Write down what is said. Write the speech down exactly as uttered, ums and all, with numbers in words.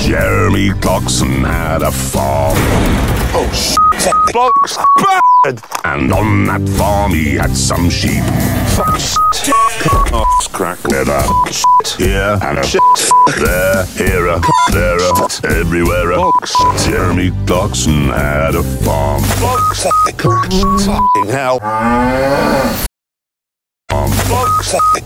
Jeremy Clarkson had a farm. Oh, shit. Blokes bad. And on that farm he had some sheep. Fuck shit. Oh, crack. Never shit here and a shit there, here a there a everywhere a Blokes. Jeremy Clarkson had a farm. Blokes. Fucking hell. Farm. Blokes.